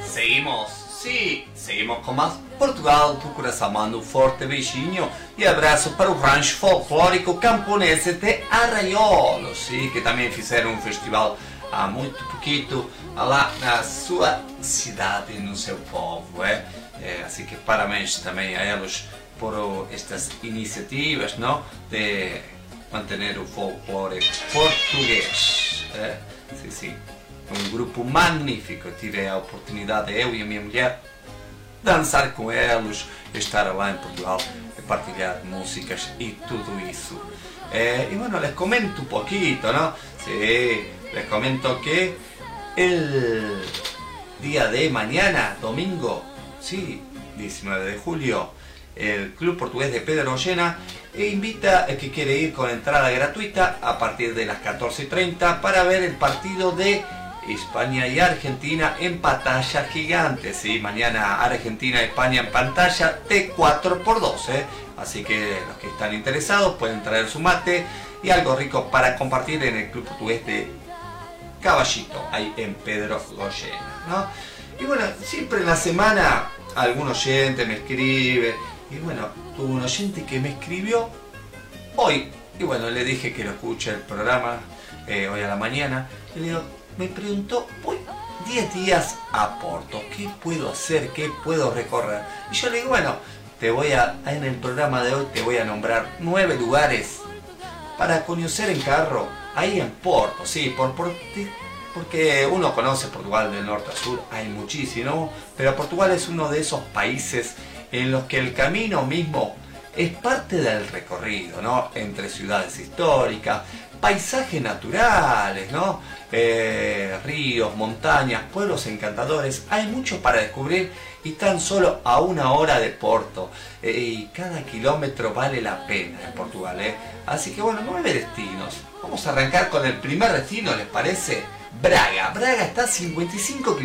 Seguimos, sim, seguimos com mais Portugal, do coração mando um forte beijinho e abraço para o rancho folclórico camponense de Arraiolo, sim, que também fizeram um festival há muito pouquinho lá na sua cidade, no seu povo, assim que parabéns também a eles por estas iniciativas, não, de manter o folclore português, sim, sim. Um grupo magnífico, tive a oportunidade, eu e a minha mulher, dançar com eles, estar lá em Portugal, partilhar músicas y todo eso. Y bueno, les comento un poquito, ¿no? Sí, les comento que el día de mañana, domingo, sí, 19 de julio, el Club Portugués de Pedrollena invita al que quiere ir con entrada gratuita a partir de las 14:30 para ver el partido de España y Argentina en pantalla gigante, ¿sí? Mañana Argentina-España en pantalla de 4x2, así que los que están interesados pueden traer su mate y algo rico para compartir en el Club Portugués de Caballito, ahí en Pedrollena, ¿no? Y bueno, siempre en la semana algún oyente me escribe, y bueno, tuve un oyente que me escribió hoy, y bueno, le dije que lo escuche el programa hoy a la mañana, y le digo, me preguntó, voy 10 días a Porto, ¿qué puedo hacer? ¿Qué puedo recorrer? Y yo le digo, bueno, en el programa de hoy te voy a nombrar 9 lugares para conocer en carro, ahí en Porto, sí, porque uno conoce Portugal de norte a sur, hay muchísimo, pero Portugal es uno de esos países en los que el camino mismo es parte del recorrido, ¿no? Entre ciudades históricas, paisajes naturales, ¿no? Ríos, montañas, pueblos encantadores, hay mucho para descubrir y tan solo a 1 hora de Porto, y cada kilómetro vale la pena en Portugal, así que bueno, 9 destinos. Vamos a arrancar con el primer destino, ¿les parece? Braga. Braga está a 55 kilómetros